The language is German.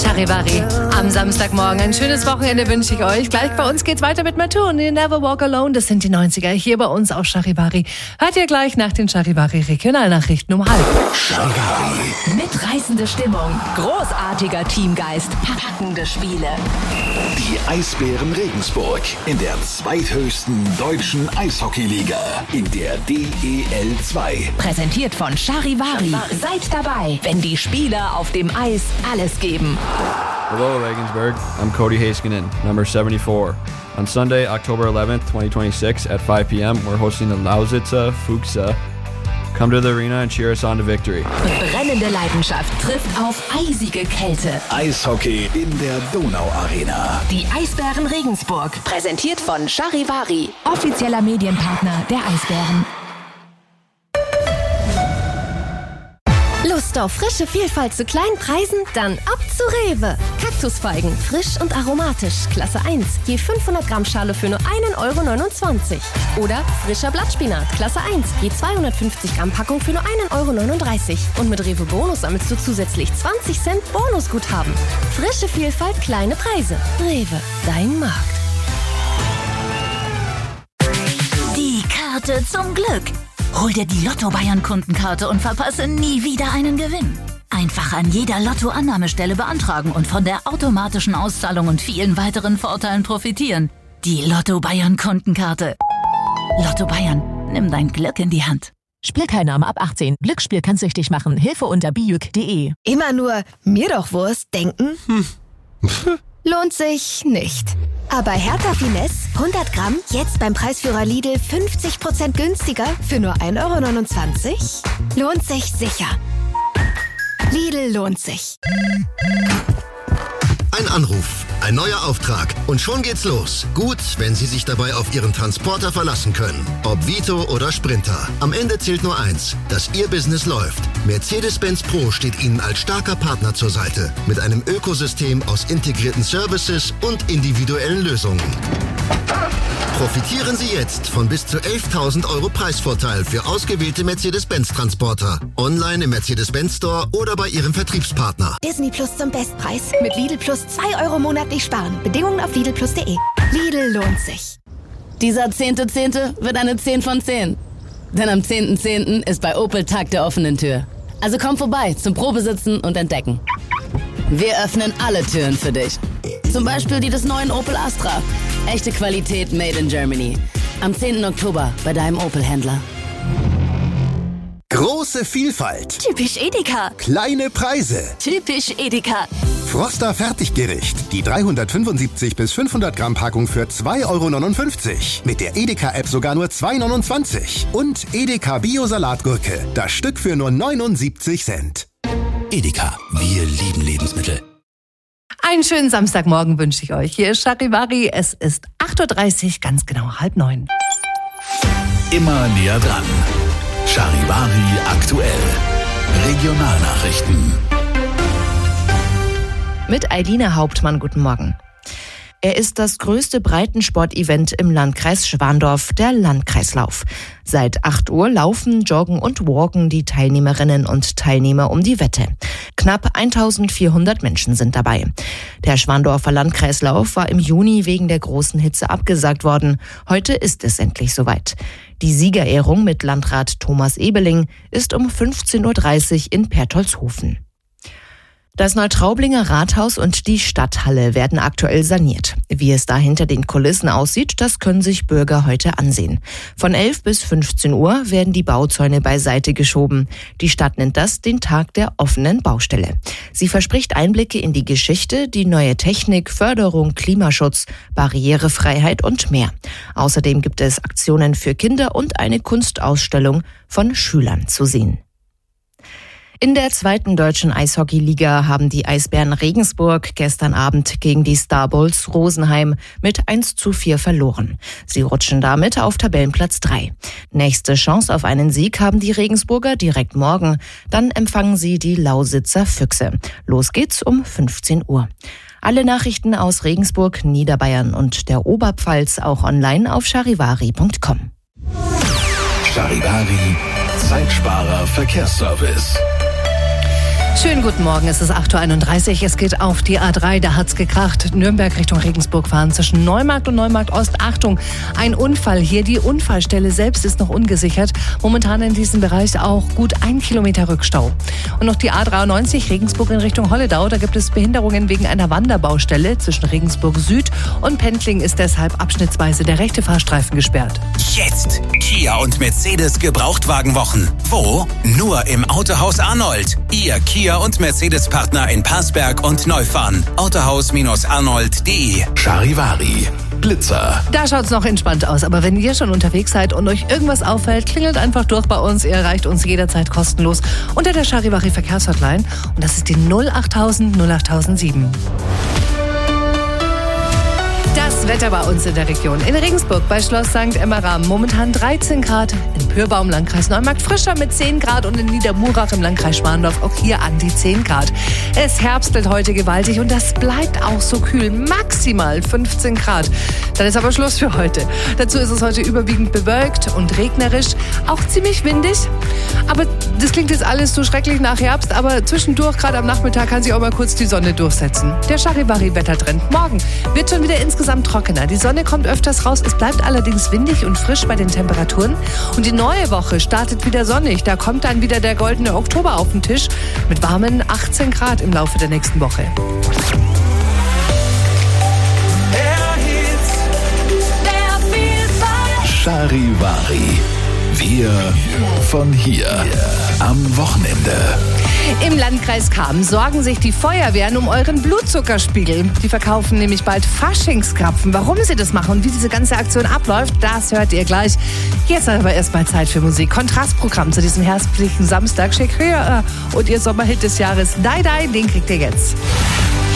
Charivari am Samstagmorgen. Ein schönes Wochenende wünsche ich euch. Gleich bei uns geht's weiter mit Matur und Never Walk Alone. Das sind die 90er hier bei uns auf Charivari. Hört ihr gleich nach den Charivari Regionalnachrichten um 12:30. Charivari. Mitreißende Stimmung, großartiger Teamgeist, packende Spiele. Die Eisbären Regensburg in der zweithöchsten deutschen Eishockeyliga, in der DEL 2. Präsentiert von Charivari. Seid dabei, wenn die Spieler auf dem Eis alles geben. Hello, Regensburg. I'm Cody Heiskanen, number 74. On Sunday, October 11th, 2026 at 5 p.m., we're hosting the Lausitzer Fuchsa. Come to the arena and cheer us on to victory. Brennende Leidenschaft trifft auf eisige Kälte. Eishockey in der Donau-Arena. Die Eisbären Regensburg. Präsentiert von Charivari. Offizieller Medienpartner der Eisbären. Lust auf frische Vielfalt zu kleinen Preisen? Dann ab zu Rewe. Kaktusfeigen, frisch und aromatisch, Klasse 1, je 500 Gramm Schale für nur 1,29 €. Oder frischer Blattspinat, Klasse 1, je 250 Gramm Packung für nur 1,39 €. Und mit Rewe Bonus sammelst du zusätzlich 20 Cent Bonusguthaben. Frische Vielfalt, kleine Preise. Rewe, dein Markt. Die Karte zum Glück. Hol dir die Lotto-Bayern-Kundenkarte und verpasse nie wieder einen Gewinn. Einfach an jeder Lotto-Annahmestelle beantragen und von der automatischen Auszahlung und vielen weiteren Vorteilen profitieren. Die Lotto-Bayern-Kundenkarte. Lotto Bayern, nimm dein Glück in die Hand. Spielteilnahme ab 18. Glücksspiel kann süchtig machen. Hilfe unter bijuk.de. Immer nur mir doch Wurst denken? Lohnt sich nicht. Aber Hertha Finesse, 100 Gramm, jetzt beim Preisführer Lidl 50% günstiger für nur 1,29 €? Lohnt sich sicher. Lidl lohnt sich. Ein Anruf, ein neuer Auftrag und schon geht's los. Gut, wenn Sie sich dabei auf Ihren Transporter verlassen können. Ob Vito oder Sprinter. Am Ende zählt nur eins, dass Ihr Business läuft. Mercedes-Benz Pro steht Ihnen als starker Partner zur Seite. Mit einem Ökosystem aus integrierten Services und individuellen Lösungen. Profitieren Sie jetzt von bis zu 11.000 € Preisvorteil für ausgewählte Mercedes-Benz-Transporter. Online im Mercedes-Benz Store oder bei Ihrem Vertriebspartner. Disney Plus zum Bestpreis. Mit Lidl Plus 2 € monatlich sparen. Bedingungen auf lidlplus.de. Lidl lohnt sich. Dieser 10.10. wird eine 10 von 10. Denn am 10.10. ist bei Opel Tag der offenen Tür. Also komm vorbei zum Probesitzen und Entdecken. Wir öffnen alle Türen für dich. Zum Beispiel die des neuen Opel Astra. Echte Qualität made in Germany. Am 10. Oktober bei deinem Opel-Händler. Große Vielfalt. Typisch Edeka. Kleine Preise. Typisch Edeka. Froster Fertiggericht. Die 375 bis 500 Gramm Packung für 2,59 €. Mit der Edeka-App sogar nur 2,29 €. Und Edeka Bio-Salatgurke. Das Stück für nur 79 Cent. Edeka, wir lieben Lebensmittel. Einen schönen Samstagmorgen wünsche ich euch. Hier ist Charivari. Es ist 8:30 Uhr, ganz genau 8:30. Immer näher dran. Charivari aktuell. Regionalnachrichten. Mit Eilina Hauptmann, guten Morgen. Er ist das größte Breitensport-Event im Landkreis Schwandorf, der Landkreislauf. Seit 8 Uhr laufen, joggen und walken die Teilnehmerinnen und Teilnehmer um die Wette. Knapp 1400 Menschen sind dabei. Der Schwandorfer Landkreislauf war im Juni wegen der großen Hitze abgesagt worden. Heute ist es endlich soweit. Die Siegerehrung mit Landrat Thomas Ebeling ist um 15:30 Uhr in Pertoldshofen. Das Neutraublinger Rathaus und die Stadthalle werden aktuell saniert. Wie es da hinter den Kulissen aussieht, das können sich Bürger heute ansehen. Von 11 bis 15 Uhr werden die Bauzäune beiseite geschoben. Die Stadt nennt das den Tag der offenen Baustelle. Sie verspricht Einblicke in die Geschichte, die neue Technik, Förderung, Klimaschutz, Barrierefreiheit und mehr. Außerdem gibt es Aktionen für Kinder und eine Kunstausstellung von Schülern zu sehen. In der zweiten deutschen Eishockeyliga haben die Eisbären Regensburg gestern Abend gegen die Star Bulls Rosenheim mit 1:4 verloren. Sie rutschen damit auf Tabellenplatz 3. Nächste Chance auf einen Sieg haben die Regensburger direkt morgen. Dann empfangen sie die Lausitzer Füchse. Los geht's um 15 Uhr. Alle Nachrichten aus Regensburg, Niederbayern und der Oberpfalz auch online auf charivari.com. Charivari, Zeitsparer Verkehrsservice. Schönen guten Morgen, es ist 8.31 Uhr. Es geht auf die A3, da hat's gekracht. Nürnberg Richtung Regensburg fahren zwischen Neumarkt und Neumarkt Ost. Achtung, ein Unfall hier. Die Unfallstelle selbst ist noch ungesichert. Momentan in diesem Bereich auch gut 1 Kilometer Rückstau. Und noch die A93 Regensburg in Richtung Holledau. Da gibt es Behinderungen wegen einer Wanderbaustelle zwischen Regensburg Süd und Pendling ist deshalb abschnittsweise der rechte Fahrstreifen gesperrt. Jetzt Kia und Mercedes Gebrauchtwagenwochen. Wo? Nur im Autohaus Arnold. Ihr Kia und Mercedes-Partner in Parsberg und Neufahren. Autohaus-arnold.de. Charivari. Blitzer. Da schaut's noch entspannt aus, aber wenn ihr schon unterwegs seid und euch irgendwas auffällt, klingelt einfach durch bei uns. Ihr erreicht uns jederzeit kostenlos unter der Charivari Verkehrshotline und das ist die 08000 08007. Das Wetter bei uns in der Region. In Regensburg bei Schloss St. Emmeram momentan 13 Grad. In Pyrbaum, Landkreis Neumarkt, frischer mit 10 Grad und in Niedermurach im Landkreis Schwandorf auch hier an die 10 Grad. Es herbstelt heute gewaltig und das bleibt auch so kühl. Maximal 15 Grad. Dann ist aber Schluss für heute. Dazu ist es heute überwiegend bewölkt und regnerisch. Auch ziemlich windig. Aber das klingt jetzt alles so schrecklich nach Herbst. Aber zwischendurch, gerade am Nachmittag, kann sich auch mal kurz die Sonne durchsetzen. Der Charivari-Wettertrend. Morgen wird schon wieder insgesamt trockener. Die Sonne kommt öfters raus. Es bleibt allerdings windig und frisch bei den Temperaturen. Und die neue Woche startet wieder sonnig. Da kommt dann wieder der goldene Oktober auf den Tisch mit warmen 18 Grad im Laufe der nächsten Woche. Charivari. Wir von hier. Am Wochenende. Im Landkreis Cham sorgen sich die Feuerwehren um euren Blutzuckerspiegel. Die verkaufen nämlich bald Faschingskrapfen. Warum sie das machen und wie diese ganze Aktion abläuft, das hört ihr gleich. Jetzt aber erstmal Zeit für Musik. Kontrastprogramm zu diesem herbstlichen Samstag. Shakira und ihr Sommerhit des Jahres Die Die, den kriegt ihr jetzt.